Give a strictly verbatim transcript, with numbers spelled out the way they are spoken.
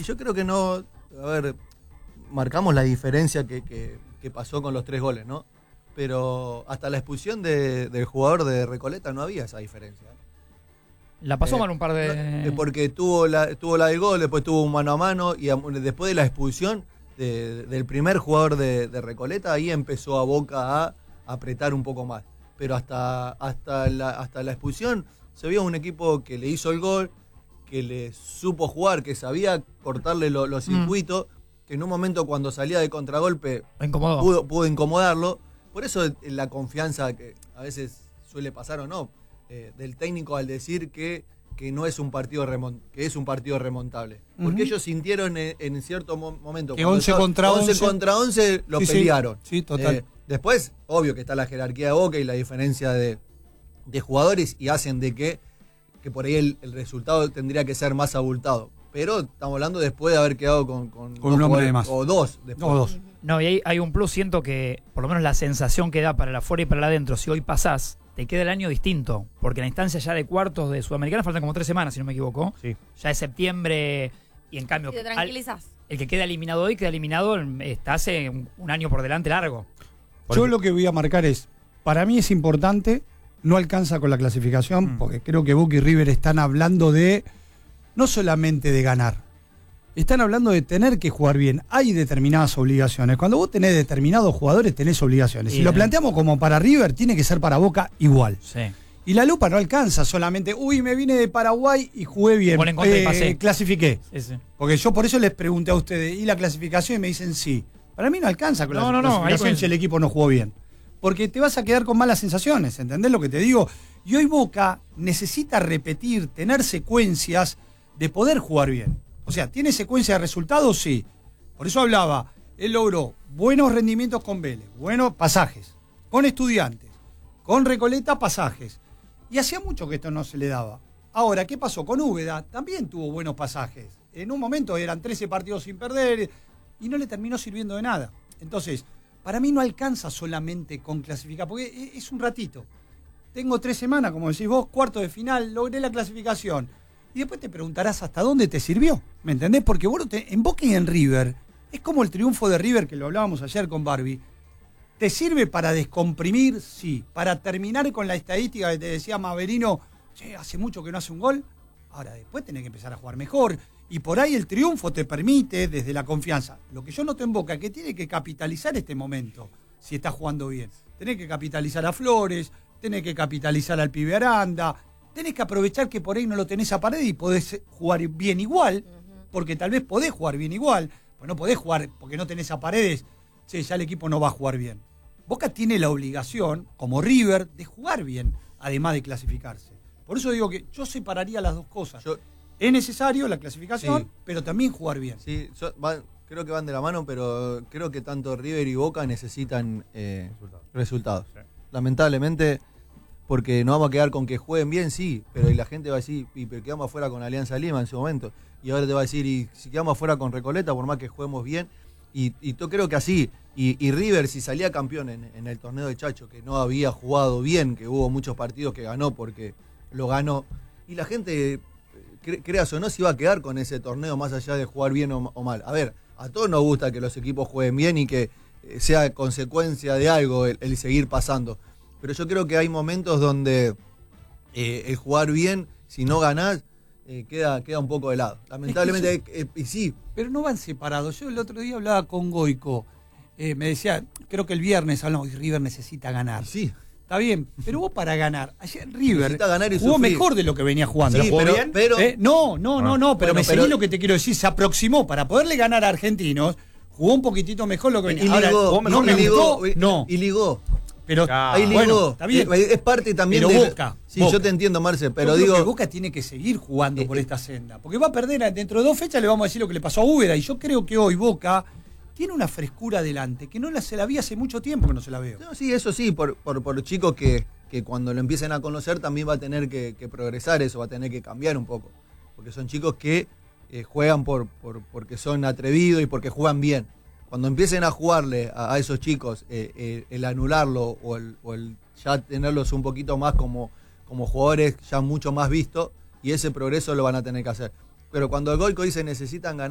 Y yo creo que no, a ver, marcamos la diferencia que, que, que pasó con los tres goles, ¿no? Pero hasta la expulsión de, del jugador de Recoleta no había esa diferencia. La pasó eh, mal un par de... No, porque tuvo la, tuvo la del gol, después tuvo un mano a mano y a, después de la expulsión de, del primer jugador de, de Recoleta, ahí empezó a Boca a apretar un poco más. Pero hasta, hasta, la, hasta la expulsión se vio un equipo que le hizo el gol, que le supo jugar, que sabía cortarle lo, los circuitos, mm. que en un momento cuando salía de contragolpe pudo, pudo incomodarlo. Por eso la confianza que a veces suele pasar o no, eh, del técnico al decir que, que no es un partido remont, que es un partido remontable. Porque uh-huh. ellos sintieron en, en cierto mo- momento que once contra once contra once lo sí, pelearon. Sí, sí total. Eh, después, obvio que está la jerarquía de Boca y la diferencia de, de jugadores y hacen de que, que por ahí el, el resultado tendría que ser más abultado. Pero estamos hablando después de haber quedado con, con, con un hombre de más. O dos. Después. O dos. No, y hay, hay un plus, siento que por lo menos la sensación que da para el afuera y para el adentro, si hoy pasás, te queda el año distinto. Porque la instancia ya de cuartos de Sudamericana faltan como tres semanas, si no me equivoco. Sí. Ya es septiembre y en cambio... Y te tranquilizás. Al, el que queda eliminado hoy, queda eliminado, está hace un, un año por delante largo. Por Yo el... lo que voy a marcar es, para mí es importante, no alcanza con la clasificación, mm. porque creo que Boca y River están hablando de, no solamente de ganar, están hablando de tener que jugar bien. Hay determinadas obligaciones. Cuando vos tenés determinados jugadores, tenés obligaciones. Sí, si lo planteamos como para River, tiene que ser para Boca igual. Sí. Y la lupa no alcanza solamente, uy, me vine de Paraguay y jugué bien. En contra eh, y pasé. Clasifiqué. Sí, sí. Porque yo por eso les pregunté a ustedes, ¿y la clasificación? Y me dicen sí. Para mí no alcanza con no, la no, clasificación no, si el equipo no jugó bien. Porque te vas a quedar con malas sensaciones, ¿entendés lo que te digo? Y hoy Boca necesita repetir, tener secuencias de poder jugar bien. O sea, ¿tiene secuencia de resultados? Sí. Por eso hablaba, él logró buenos rendimientos con Vélez, buenos pasajes, con Estudiantes, con Recoleta pasajes. Y hacía mucho que esto no se le daba. Ahora, ¿qué pasó? Con Úbeda también tuvo buenos pasajes. En un momento eran trece partidos sin perder y no le terminó sirviendo de nada. Entonces, para mí no alcanza solamente con clasificar, porque es un ratito. Tengo tres semanas, como decís vos, cuarto de final, logré la clasificación. Y después te preguntarás hasta dónde te sirvió, ¿me entendés? Porque vos te, en Boca y en River, es como el triunfo de River, que lo hablábamos ayer con Barbie. ¿Te sirve para descomprimir? Sí. Para terminar con la estadística que te decía Maverino, che, hace mucho que no hace un gol. Ahora, después tenés que empezar a jugar mejor. Y por ahí el triunfo te permite, desde la confianza. Lo que yo noto en Boca es que tiene que capitalizar este momento, si está jugando bien. Tenés que capitalizar a Flores, tenés que capitalizar al pibe Aranda, tenés que aprovechar que por ahí no lo tenés a Paredes y podés jugar bien igual, porque tal vez podés jugar bien igual, pues no podés jugar porque no tenés a Paredes, che, ya el equipo no va a jugar bien. Boca tiene la obligación, como River, de jugar bien, además de clasificarse. Por eso digo que yo separaría las dos cosas. Yo, es necesario la clasificación, sí, pero también jugar bien. Sí, yo, van, creo que van de la mano, pero creo que tanto River y Boca necesitan eh, resultados. resultados. Sí. Lamentablemente... Porque no vamos a quedar con que jueguen bien, sí, pero y la gente va a decir, y pero quedamos afuera con Alianza Lima en su momento, y ahora te va a decir, y si quedamos afuera con Recoleta, por más que juguemos bien, y, y yo creo que así, y, y River si salía campeón en, en el torneo de Chacho, que no había jugado bien, que hubo muchos partidos que ganó porque lo ganó, y la gente, cre, creas o no, se iba a quedar con ese torneo más allá de jugar bien o, o mal. A ver, a todos nos gusta que los equipos jueguen bien y que sea consecuencia de algo el, el seguir pasando. Pero yo creo que hay momentos donde eh, el jugar bien, si no ganás, eh, queda, queda un poco de lado. Lamentablemente, es que yo, eh, y sí. Pero no van separados. Yo el otro día hablaba con Goico. Eh, me decía, creo que el viernes hablamos, River necesita ganar. Y sí. Está bien, pero vos para ganar, ayer River ganar y jugó sufrir. mejor de lo que venía jugando. Sí, ¿Jugó pero, bien? pero ¿Eh? No, no, no, no, pero bueno, me seguí lo que te quiero decir. Se aproximó para poderle ganar a Argentinos. Jugó un poquitito mejor lo que venía. Y Ahora, ligó, no me ligó, gustó, no. Y ligó. Pero ah, ahí ligó. Bueno, está bien. Es parte también pero de Boca. Sí, Boca. yo te entiendo, Marce, pero yo digo creo que Boca tiene que seguir jugando eh, por esta senda, porque va a perder dentro de dos fechas. Le vamos a decir lo que le pasó a Úbeda, y yo creo que hoy Boca tiene una frescura adelante que no la se la vi hace mucho tiempo que no se la veo. No, sí, eso sí, por, por, por chicos que, que cuando lo empiecen a conocer también va a tener que, que progresar, eso va a tener que cambiar un poco, porque son chicos que eh, juegan por, por porque son atrevidos y porque juegan bien. Cuando empiecen a jugarle a, a esos chicos eh, eh, el anularlo o el, o el ya tenerlos un poquito más como, como jugadores ya mucho más vistos, y ese progreso lo van a tener que hacer. Pero cuando el Goico dice necesitan ganar,